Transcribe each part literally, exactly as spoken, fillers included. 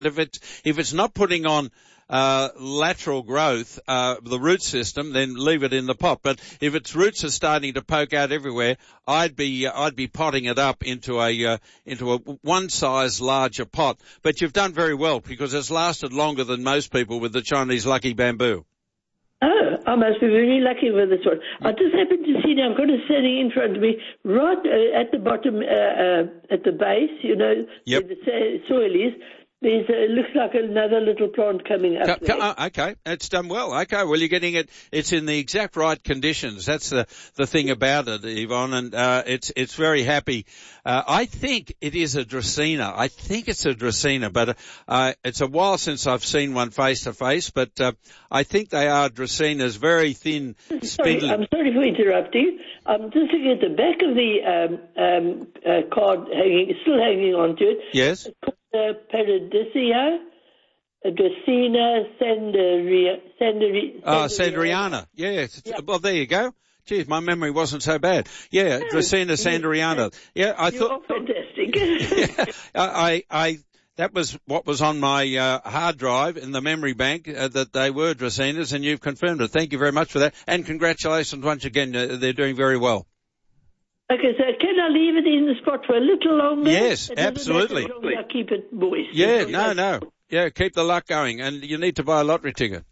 If it's, if it's not putting on uh lateral growth, uh the root system, then leave it in the pot. But if its roots are starting to poke out everywhere, I'd be uh, I'd be potting it up into a uh, into a one size larger pot. But you've done very well because it's lasted longer than most people with the Chinese Lucky Bamboo. Oh, I must be very lucky with this one. I just happened to see now, I've got a setting in front of me, right uh, at the bottom, uh, uh, at the base, you know, yep. where the soil is. There's a, it looks like another little plant coming up co- there. co- okay, it's done well. Okay, well, you're getting it. It's in the exact right conditions. That's the the thing about it, Yvonne, and uh, it's it's very happy. Uh, I think it is a Dracaena. I think it's a Dracaena, but uh, it's a while since I've seen one face to face. But uh, I think they are Dracaenas, very thin, sorry, spindly. I'm sorry for interrupting. I'm just looking at the back of the um, um, uh, card, hanging, still hanging on to it. Yes. Uh, Paradisia, uh, Dracaena, Sanderi, Sanderi, Oh, Sanderiana. Yes. Yeah. Well, there you go. Geez, my memory wasn't so bad. Yeah, no, Dracaena Sanderiana. Yeah, I you thought. You're fantastic. yeah, I, I, that was what was on my uh, hard drive in the memory bank, uh, that they were Dracaenas, and you've confirmed it. Thank you very much for that, and congratulations once again. Uh, they're doing very well. Okay, so can I leave it in the spot for a little longer? Yes, it absolutely. I keep it moist. Yeah, no, no. Yeah, keep the luck going, and you need to buy a lottery ticket.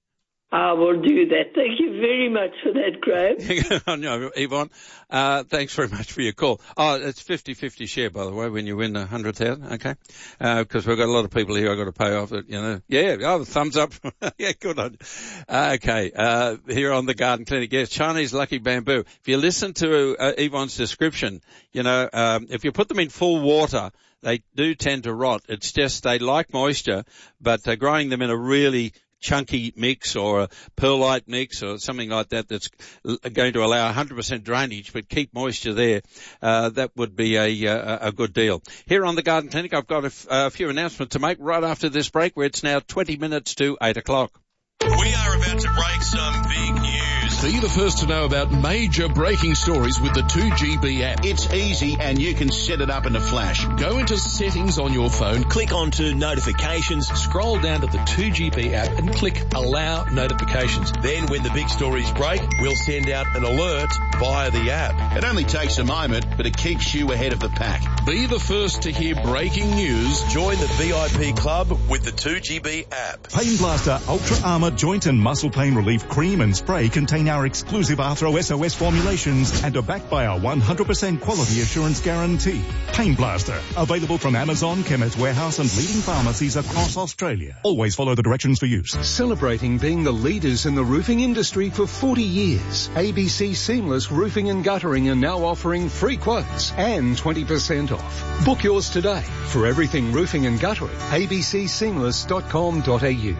I will do that. Thank you very much for that, Graham. No, Yvonne, uh, thanks very much for your call. Oh, it's fifty-fifty share, by the way, when you win a hundred thousand, okay? Uh, because we've got a lot of people here I've got to pay off it, you know. Yeah, oh, thumbs up. Yeah, good on you. Uh, okay, uh, here on the Garden Clinic, yes, Chinese Lucky Bamboo. If you listen to uh, Yvonne's description, you know, um, if you put them in full water, they do tend to rot. It's just they like moisture, but uh, growing them in a really chunky mix or a perlite mix or something like that that's going to allow one hundred percent drainage but keep moisture there, uh, that would be a, a, a good deal. Here on the Garden Clinic, I've got a, f- a few announcements to make right after this break, where it's now twenty minutes to eight o'clock. We are about to break some big news. Be the first to know about major breaking stories with the two G B app. It's easy and you can set it up in a flash. Go into settings on your phone, Click onto notifications. scroll down to the two G B app and click allow notifications. Then when the big stories break, we'll send out an alert via the app. It only takes a moment, but it keeps you ahead of the pack. Be the first to hear breaking news. Join the V I P club with the two G B app. Pain Blaster Ultra Armour Joint and Muscle Pain Relief Cream and Spray contain our exclusive Arthro S O S formulations and are backed by our one hundred percent quality assurance guarantee. Pain Blaster, available from Amazon, Chemist Warehouse and leading pharmacies across Australia. Always follow the directions for use. Celebrating being the leaders in the roofing industry for forty years, A B C Seamless Roofing and Guttering are now offering free quotes and twenty percent off. Book yours today. For everything roofing and guttering, a b c seamless dot com dot a u.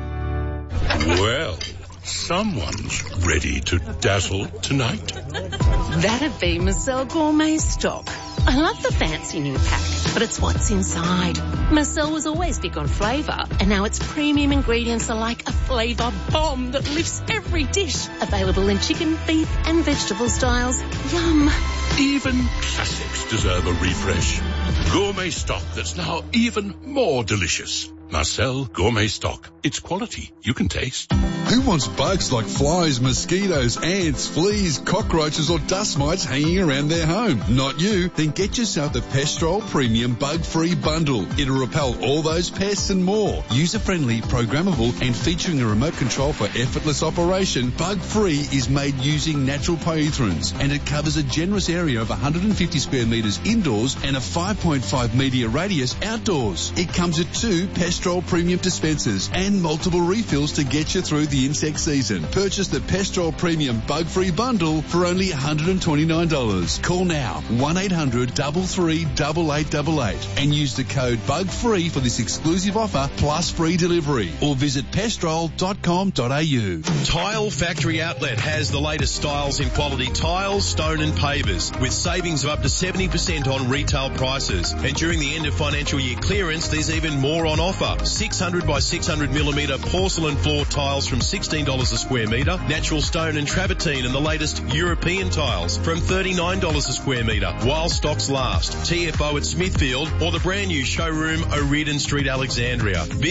Well, someone's ready to dazzle tonight. That'd be Marcel Gourmet Stock. I love the fancy new pack, but it's what's inside. Marcel was always big on flavour, and now its premium ingredients are like a flavour bomb that lifts every dish. Available in chicken, beef and vegetable styles. Yum. Even classics deserve a refresh. Gourmet stock that's now even more delicious. Marcel Gourmet Stock. It's quality you can taste. Who wants bugs like flies, mosquitoes, ants, fleas, cockroaches or dust mites hanging around their home? Not you. Then get yourself the Pestrol Premium Bug-Free Bundle. It'll repel all those pests and more. User-friendly, programmable and featuring a remote control for effortless operation, Bug-Free is made using natural pyrethrins and it covers a generous area of one hundred fifty square metres indoors and a five point five metre radius outdoors. It comes with two Pestrol Premium dispensers and multiple refills to get you through the insect season. Purchase the Pestrol Premium Bug-Free Bundle for only one hundred twenty-nine dollars. Call now one eight hundred, three three eight eight eight eight and use the code BUGFREE for this exclusive offer plus free delivery or visit pestrol dot com dot a u. Tile Factory Outlet has the latest styles in quality tiles, stone and pavers with savings of up to seventy percent on retail prices. And during the end of financial year clearance, there's even more on offer. six hundred by six hundred millimetre porcelain floor tiles from sixteen dollars a square metre, natural stone and travertine and the latest European tiles from thirty-nine dollars a square metre while stocks last. T F O at Smithfield or the brand new showroom O'Riordan Street, Alexandria.